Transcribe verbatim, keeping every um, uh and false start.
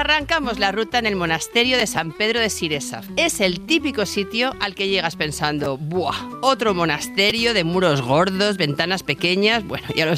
Arrancamos la ruta en el monasterio de San Pedro de Siresa. Es el típico sitio al que llegas pensando, ¡buah! Otro monasterio de muros gordos, ventanas pequeñas. Bueno, ya lo